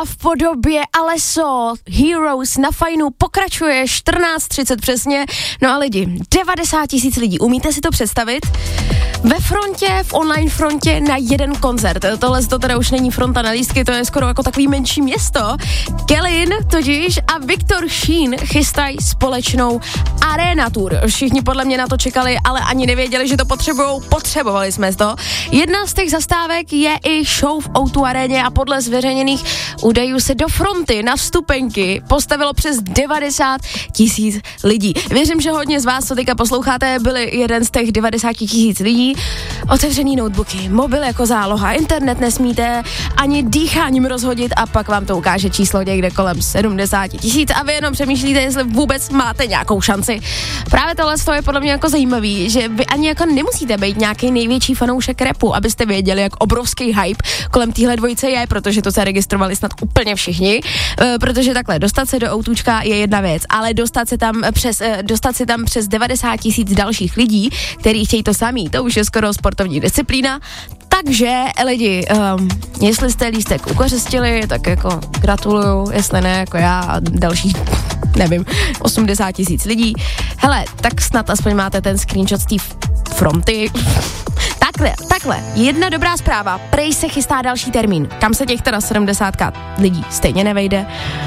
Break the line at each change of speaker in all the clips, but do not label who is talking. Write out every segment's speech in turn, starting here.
v podobě Alesso, Heroes na Fajnu pokračuje 14:30 přesně. No a lidi, 90 000 lidí, umíte si to představit? Ve frontě, v online frontě na jeden koncert. Tohle to teda už není fronta na lístky, to je skoro jako takový menší město. Kellyn totiž a Viktor Sheen chystají společnou arena tour. Všichni podle mě na to čekali, ale ani nevěděli, že to potřebovali jsme to. Jedna z těch zastávek je i show v O2 aréně a podle zveřejněných údajů se do fronty na vstupenky postavilo přes 90 000 lidí. Věřím, že hodně z vás, co teďka posloucháte, byli jeden z těch 90 000 lidí. Otevřený notebooky, mobil jako záloha, internet nesmíte ani dýcháním rozhodit a pak vám to ukáže číslo někde kolem 70 000 a vy jenom přemýšlíte, jestli vůbec máte nějakou šanci. Právě tohle je podle mě jako zajímavý, že vy ani jako nemusíte být nějaký největší fanoušek rapu, abyste věděli, jak obrovský hype kolem téhle dvojice je, protože to se registrovali snad úplně všichni, protože takhle, dostat se do O2čka je jedna věc, ale dostat se tam přes 90 000 dalších lidí, kteří chtějí to samý, to už je skoro sportovní disciplína. Takže lidi, jestli jste lístek ukořistili, tak jako gratuluju, jestli ne, jako já a dalších, nevím, 80 000 lidí. Hele, tak snad aspoň máte ten screenshot z té fronty. Takhle, jedna dobrá zpráva, prej se chystá další termín, kam se těch teda 70 lidí stejně nevejde.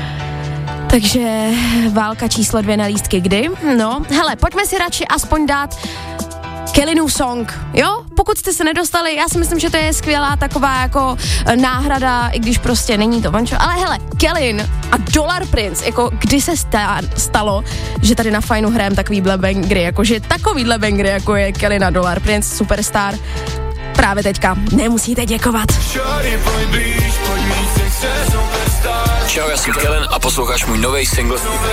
Takže válka číslo 2 na lístky kdy? No, hele, pojďme si radši aspoň dát Kellynův song, jo? Pokud jste se nedostali, já si myslím, že to je skvělá taková jako náhrada, i když prostě není to vančo, ale hele, Kellyn a Dollar Prince, jako kdy se stalo, že tady na Fajnu hrajem takovýhle bangry, jakože takovýhle bangry, jako je Kellyn a Dollar Prince, superstar, právě teďka nemusíte děkovat.
Čau, já jsem Kellyn a posloucháš můj nový single